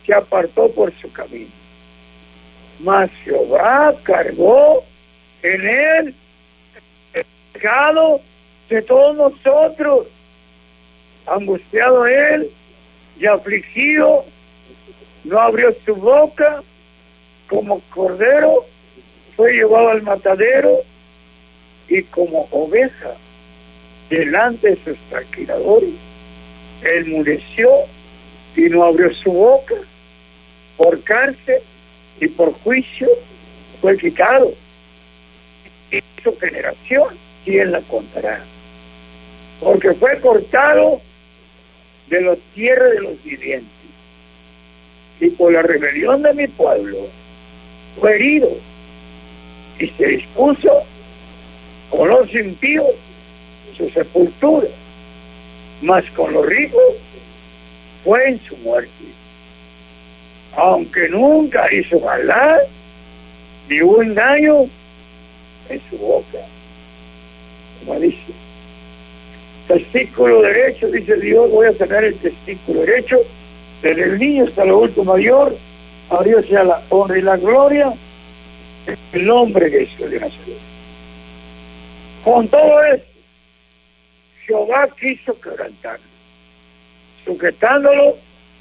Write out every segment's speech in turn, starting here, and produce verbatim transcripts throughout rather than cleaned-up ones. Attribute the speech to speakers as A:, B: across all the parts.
A: se apartó por su camino. Mas Jehová cargó en él el pecado de todos nosotros. Angustiado él y afligido, no abrió su boca, como cordero fue llevado al matadero, y como oveja delante de sus trasquiladores, enmudeció y no abrió su boca. Por cárcel y por juicio fue quitado. Y su generación, ¿quién la contará? Porque fue cortado de la tierra de los vivientes, y por la rebelión de mi pueblo fue herido, y se dispuso con los impíos su sepultura, mas con los ricos fue en su muerte. Aunque nunca hizo maldad, ni hubo engaño en su boca. Como dice, testículo derecho, dice Dios, voy a sacar el testículo derecho, desde el niño hasta el adulto mayor, a Dios sea la honra y la gloria, en el nombre de Jesús de Nazaret. Con todo esto, Jehová quiso quebrantarlo, sujetándolo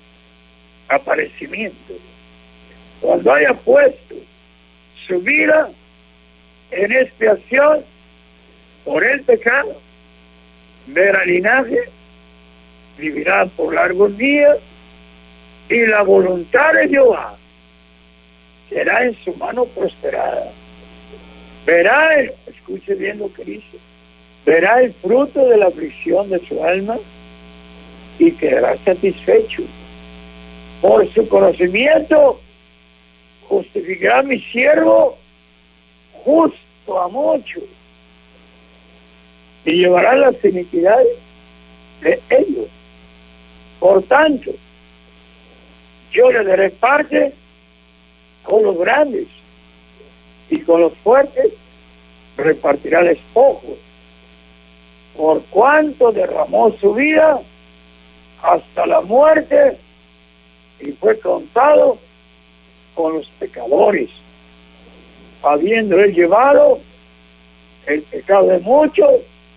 A: a padecimiento. Cuando haya puesto su vida en expiación por el pecado, verá linaje, vivirá por largos días, y la voluntad de Jehová será en su mano prosperada. Verá el, escuche bien lo que dice, verá el fruto de la aflicción de su alma y quedará satisfecho. Por su conocimiento justificará mi siervo justo a muchos, y llevará las iniquidades de ellos. Por tanto, yo le daré parte con los grandes, y con los fuertes repartirá el despojo, por cuanto derramó su vida hasta la muerte, y fue contado con los pecadores, habiendo él llevado el pecado de muchos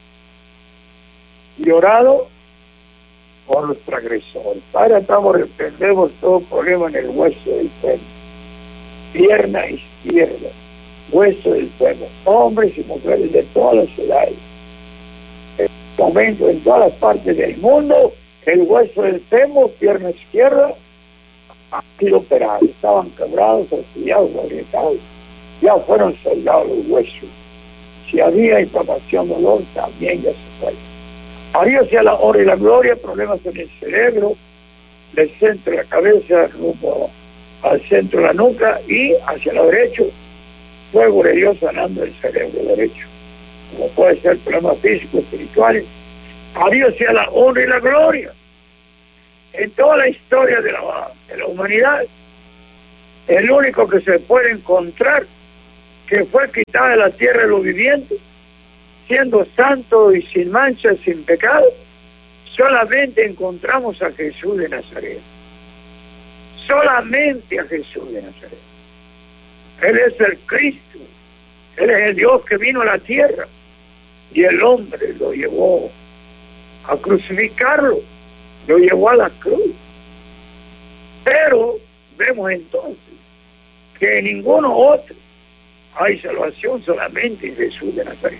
A: y orado por los transgresores. Padre, estamos, reprendemos todo problema en el hueso del cuerpo, pierna izquierda, hueso del cuerpo, hombres y mujeres de todas las edades. En este momento, en todas las partes del mundo, el hueso del fémur, pierna izquierda, ha sido operado. Estaban quebrados, astillados, agrietados. Ya fueron soldados los huesos. Si había inflamación, dolor, también ya se fue. A Dios sea la honra y la gloria. Problemas en el cerebro, del centro de la cabeza rumbo al centro de la nuca y hacia la derecha. Fuego de Dios sanando el cerebro derecho. Como puede ser problemas físicos, espirituales. A Dios sea la honra y la gloria. En toda la historia de la, de la humanidad, el único que se puede encontrar que fue quitada de la tierra de los vivientes, siendo santo y sin mancha, sin pecado, solamente encontramos a Jesús de Nazaret. Solamente a Jesús de Nazaret. Él es el Cristo, Él es el Dios que vino a la tierra, y el hombre lo llevó a crucificarlo, lo llevó a la cruz. Pero vemos entonces que en ninguno otro hay salvación, solamente en Jesús de Nazaret.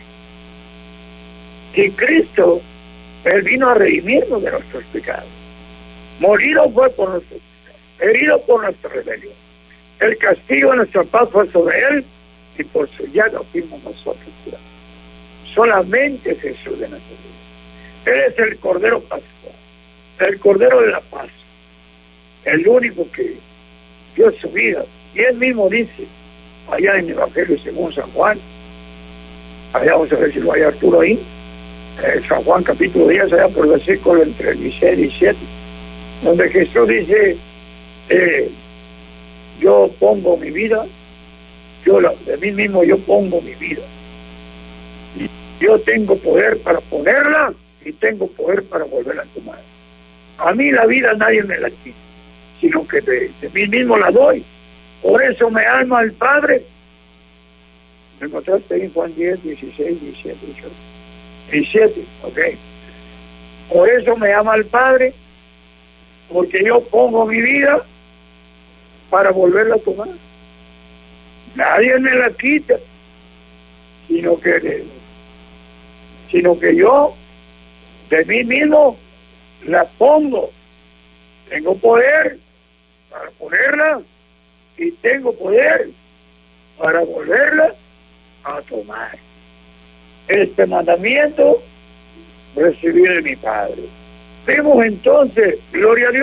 A: Y Cristo, Él vino a redimirnos de nuestros pecados. Morido fue por nuestros pecados, herido por nuestra rebelión. El castigo de nuestra paz fue sobre Él, y por su llaga fuimos nosotros curados. Solamente Jesús de Nazaret. Él es el Cordero Pascual, el Cordero de la Paz, el único que dio su vida. Y Él mismo dice, allá en el Evangelio según San Juan, allá vamos a ver si lo hay Arturo ahí, eh, San Juan capítulo diez, allá por el versículo entre dieciséis y diecisiete, donde Jesús dice, eh, yo pongo mi vida, yo la, de mí mismo yo pongo mi vida. Y yo tengo poder para ponerla y tengo poder para volverla a tomar. A mí la vida nadie me la quita. sino que de, de mí mismo la doy. Por eso me ama el Padre. Me encontraste ahí en Juan diez, dieciséis, diecisiete, dieciocho. diecisiete, ok. Por eso me ama el Padre, porque yo pongo mi vida para volverla a tomar. Nadie me la quita, sino que, sino que yo de mí mismo la pongo. Tengo poder para ponerla y tengo poder para volverla a tomar. Este mandamiento recibí de mi Padre. Vemos entonces, gloria a Dios.